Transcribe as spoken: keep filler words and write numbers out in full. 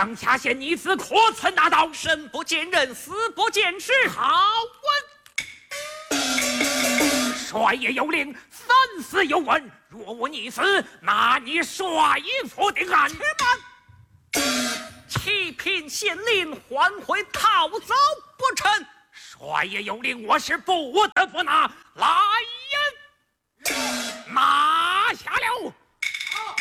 江夏县逆子可曾拿到？ 生不见人，死不见尸。 好问。帅爷有令，三思有问。若无逆子，那你帅府定案。 且慢，启禀县令，唤回逃走不成？ 帅爷有令，我是不得不拿。来人，拿。